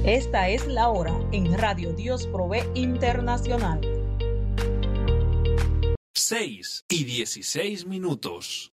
Esta es la hora en Radio Dios Provee Internacional. 6:16.